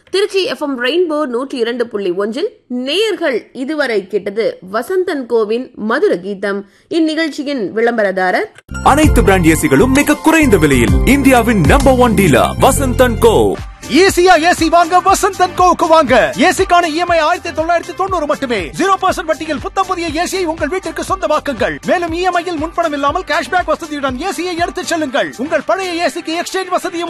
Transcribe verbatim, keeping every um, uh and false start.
Trichy FM rainbow நூற்றி இரண்டு புள்ளி ஒன்றில் நேயர்கள் இதுவரை கேட்டது வசந்தன் கோவின் மதுர கீதம். இந்நிகழ்ச்சியின் விளம்பரதாரர் அனைத்து பிராண்ட் ஏசிகளும் மிக குறைந்த விலையில் இந்தியாவின் நம்பர் ஒன் டீலர் வசந்தன் கோ. ஈஸியா ஏசி வாங்க வசந்தன் கோவுக்கு வாங்க. ஏசிக்கான இஎம்ஐ ஆயிரத்தி தொள்ளாயிரத்தி தொண்ணூறு மட்டுமே. ஜீரோ பர்சன்ட் வட்டியில் புத்தம் புதிய ஏசியை உங்கள் வீட்டிற்கு சொந்தமாக்குங்கள். மேலும் இஎம்ஐயில் முன்பணம் இல்லாமல் கேஷ்பேக் வசதியுடன் ஏசியை எடுத்துச் செல்லுங்கள். உங்கள் பழைய ஏசிக்கு எக்ஸ்சேஞ்ச் வசதியும்